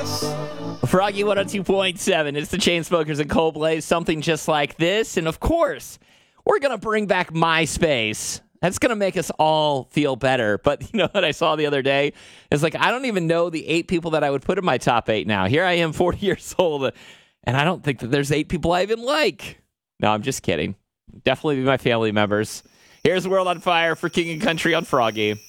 Froggy 102.7. It's the Chainsmokers and Cold Blaze, something just like this. And of course, we're going to bring back MySpace. That's going to make us all feel better. But you know what I saw the other day? It's like, I don't even know the 8 people that I would put in my top 8 now. Here I am, 40 years old, and I don't think that there's 8 people I even like. No, I'm just kidding. Definitely be my family members. Here's World on Fire for King and Country on Froggy.